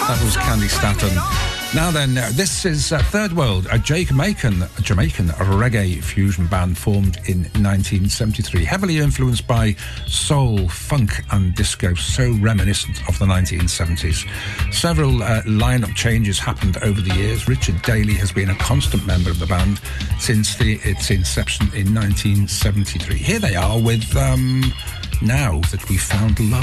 That was Candy Staton. Now then, this is Third World, a Jamaican reggae fusion band formed in 1973, heavily influenced by soul, funk and disco, so reminiscent of the 1970s. Several lineup changes happened over the years. Richard Daly has been a constant member of the band since its inception in 1973. Here they are with Now That We Found Love.